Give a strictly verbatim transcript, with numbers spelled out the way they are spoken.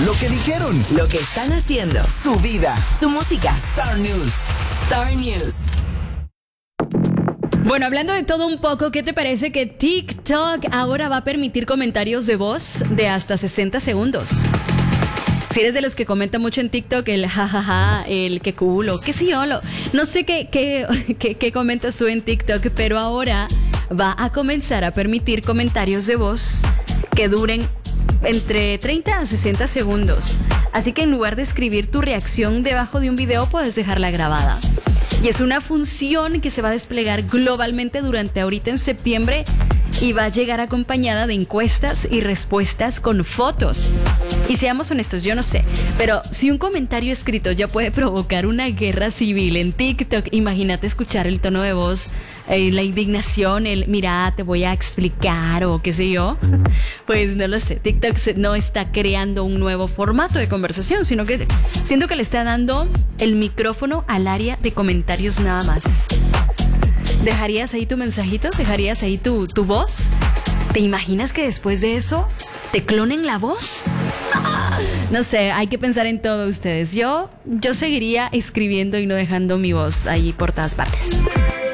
Lo que dijeron. Lo que están haciendo. Su vida. Su música. Star News. Star News. Bueno, hablando de todo un poco, ¿qué te parece que TikTok ahora va a permitir comentarios de voz de hasta sesenta segundos? Si eres de los que comenta mucho en TikTok el jajaja, el qué culo, qué sé yo, lo, no sé qué, qué, qué, qué comentas tú en TikTok, pero ahora va a comenzar a permitir comentarios de voz que duren entre treinta a sesenta segundos. Así que en lugar de escribir tu reacción debajo de un video, puedes dejarla grabada. Y es una función que se va a desplegar globalmente durante ahorita en septiembre y va a llegar acompañada de encuestas y respuestas con fotos. Y seamos honestos, yo no sé, pero si un comentario escrito ya puede provocar una guerra civil en TikTok, imagínate escuchar el tono de voz, eh, la indignación, el mira, te voy a explicar o qué sé yo. Pues no lo sé, TikTok no está creando un nuevo formato de conversación, sino que siento que le está dando el micrófono al área de comentarios nada más. ¿Dejarías ahí tu mensajito? ¿Dejarías ahí tu, tu voz? ¿Te imaginas que después de eso te clonen la voz? No sé, hay que pensar en todo ustedes. Yo, yo seguiría escribiendo y no dejando mi voz ahí por todas partes.